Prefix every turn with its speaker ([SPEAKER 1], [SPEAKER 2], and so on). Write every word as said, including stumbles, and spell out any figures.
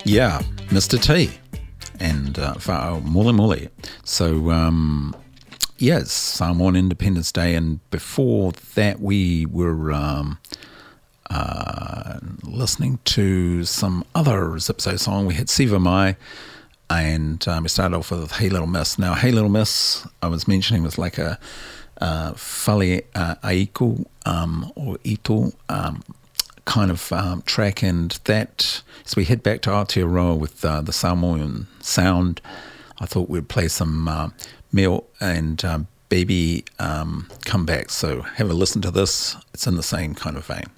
[SPEAKER 1] Yeah, Mister T and uh, Whāao Mole Mole. So, um, yes, Samoan Independence Day, and before that we were um, uh, listening to some other Zipzo song. We had Siva Mai, and um, we started off with Hey Little Miss. Now, Hey Little Miss, I was mentioning, was like a uh, Fale uh, Aiku um, or Ito um, kind of um, track, and that, as we head back to Aotearoa with uh, the Samoan sound, I thought we'd play some uh, Mel and um, Baby um, Come Back. So have a listen to this. It's in the same kind of vein.